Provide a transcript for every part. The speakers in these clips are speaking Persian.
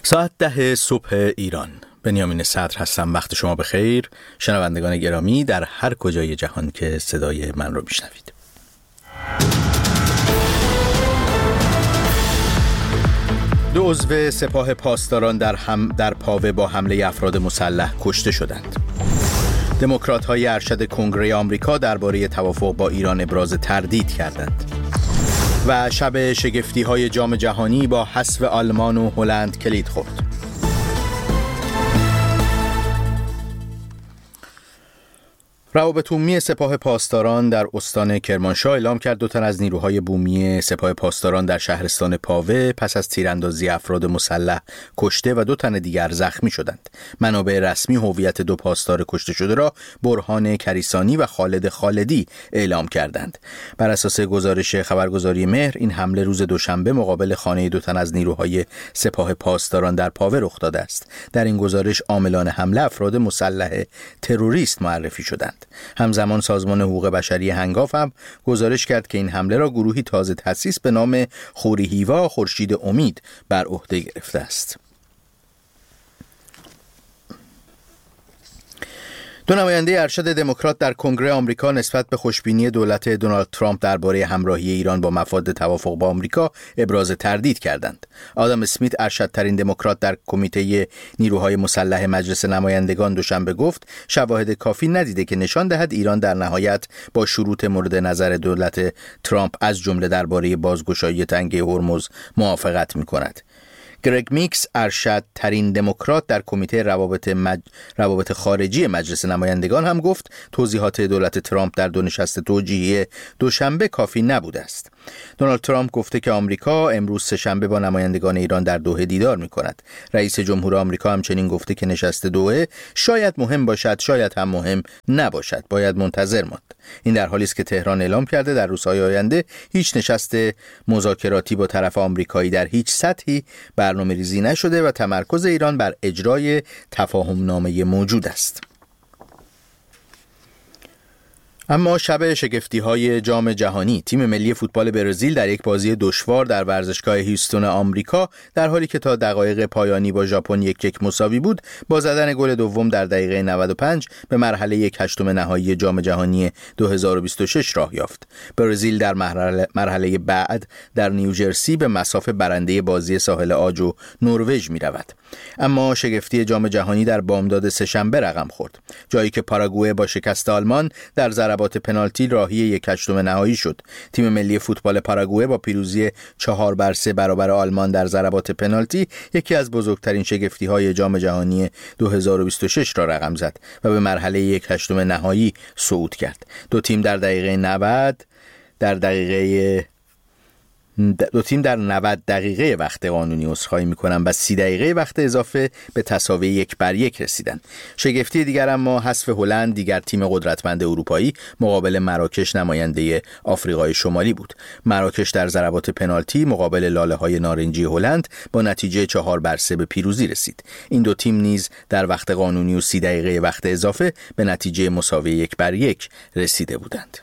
ساعت 10 صبح ایران. بنیامین صدر هستم. وقت شما بخیر شنوندگان گرامی در هر کجای جهان که صدای من رو میشنوید. دو عضو سپاه پاسداران در پاوه با حمله افراد مسلح کشته شدند. دموکرات‌های ارشد کنگره آمریکا درباره توافق با ایران ابراز تردید کردند. و شب شگفتی‌های جام جهانی با حذف آلمان و هلند کلید خورد. روابط عمومی سپاه پاسداران در استان کرمانشاه اعلام کرد 2 تن از نیروهای بومی سپاه پاسداران در شهرستان پاوه پس از تیراندازی افراد مسلح کشته و 2 تن دیگر زخمی شدند. منابع رسمی هویت 2 پاسدار کشته شده را برهان کریسانی و خالد خالدی اعلام کردند. بر اساس گزارش خبرگزاری مهر، این حمله روز دوشنبه مقابل خانه 2 تن از نیروهای سپاه پاسداران در پاوه رخ داده است. در این گزارش عاملان حمله افراد مسلح تروریست معرفی شدند. همزمان سازمان حقوق بشری هنگاف هم گزارش کرد که این حمله را گروهی تازه تأسیس به نام خوری هیوا خورشید امید بر عهده گرفته است. 2 نماینده ارشد دموکرات در کنگره آمریکا نسبت به خوشبینی دولت دونالد ترامپ درباره همراهی ایران با مفاد توافق با آمریکا ابراز تردید کردند. آدم اسمیت، ارشدترین دموکرات در کمیته نیروهای مسلح مجلس نمایندگان، دوشنبه گفت شواهد کافی ندیده که نشان دهد ایران در نهایت با شروط مورد نظر دولت ترامپ از جمله درباره بازگشایی تنگه هرمز موافقت می‌کند. گرگ میکس، ارشدترین دموکرات در کمیته روابط خارجی مجلس نمایندگان، هم گفت توضیحات دولت ترامپ در 2 نشست توجیهی دوشنبه کافی نبوده است. دونالد ترامپ گفته که آمریکا امروز سه‌شنبه با نمایندگان ایران در دوحه دیدار می‌کند. رئیس جمهور آمریکا همچنین گفته که نشست دوحه شاید مهم باشد، شاید هم مهم نباشد، باید منتظر ماند. این در حالی است که تهران اعلام کرده در روزهای آینده هیچ نشست مذاکراتی با طرف آمریکایی در هیچ سطحی برنامه‌ریزی نشده و تمرکز ایران بر اجرای تفاهم‌نامه موجود است. اما شب شگفتی‌های جام جهانی، تیم ملی فوتبال برزیل در یک بازی دشوار در ورزشگاه هیوستون آمریکا، در حالی که تا دقایق پایانی با ژاپن 1-1 مساوی بود، با زدن گل دوم در دقیقه 95 به مرحله 1/8 نهایی جام جهانی 2026 راه یافت. برزیل در مرحله بعد در نیوجرسی به مصاف برنده بازی ساحل عاج و نروژ می‌رود. اما شگفتی جام جهانی در بامداد سه‌شنبه رقم خورد، جایی که پاراگوئه با شکست آلمان در ضربات پنالتی راهی 1/8 نهایی شد. تیم ملی فوتبال پاراگوئه با پیروزی 4-3 برابر آلمان در ضربات پنالتی یکی از بزرگترین شگفتی‌های جام جهانی 2026 را رقم زد و به مرحله 1/8 نهایی صعود کرد. دو تیم در 90 دقیقه وقت قانونی عذرخواهی می‌کنم و 30 دقیقه وقت اضافه به تساوی 1-1 رسیدند. شگفتی دیگر اما حذف هلند، دیگر تیم قدرتمند اروپایی، مقابل مراکش نماینده آفریقای شمالی بود. مراکش در ضربات پنالتی مقابل لاله‌های نارنجی هلند با نتیجه 4-3 به پیروزی رسید. این 2 تیم نیز در وقت قانونی و 30 دقیقه وقت اضافه به نتیجه مساوی 1-1 رسیده بودند.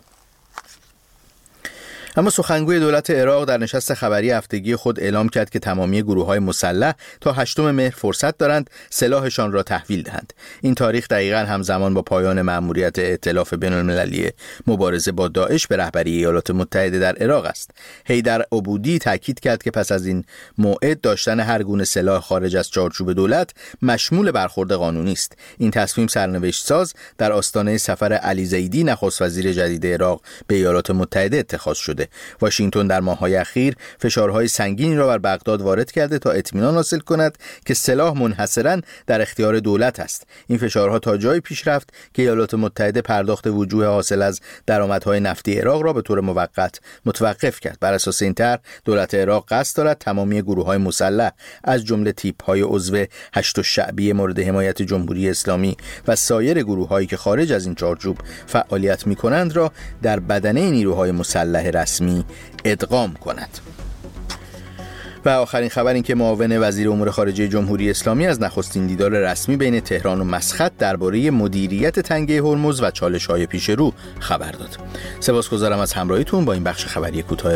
اما سخنگوی دولت عراق در نشست خبری هفتگی خود اعلام کرد که تمامی گروه‌های مسلح تا 8 مهر فرصت دارند سلاحشان را تحویل دهند. این تاریخ دقیقاً همزمان با پایان مأموریت ائتلاف بین‌المللی مبارزه با داعش به رهبری ایالات متحده در عراق است. حیدر عبودی تاکید کرد که پس از این موعد داشتن هر گونه سلاح خارج از چارچوب دولت مشمول برخورد قانونی است. این تصمیم سرنوشت ساز در آستانه سفر علی زیدی، نخست وزیر جدید عراق، به ایالات متحده اتخاذ شده. واشنگتن در ماه‌های اخیر فشارهای سنگینی را بر بغداد وارد کرده تا اطمینان حاصل کند که سلاح منحصراً در اختیار دولت است. این فشارها تا جایی پیش رفت که ایالات متحده پرداخت وجوه حاصل از درآمدهای نفتی عراق را به طور موقت متوقف کرد. بر اساس این طرح دولت عراق قصد دارد تمامی گروه‌های مسلح از جمله تیپ‌های عضو هشت الشعبیه مورد حمایت جمهوری اسلامی و سایر گروه‌هایی که خارج از این چارچوب فعالیت می‌کنند را در بدنه نیروهای مسلح رسمی ادغام کند. و آخرین خبر این که معاون وزیر امور خارجه جمهوری اسلامی از نخستین دیدار رسمی بین تهران و مسقط درباره مدیریت تنگه هرمز و چالش‌های پیش رو خبر داد. سپاسگزارم از همراهیتون با این بخش خبری کوتاه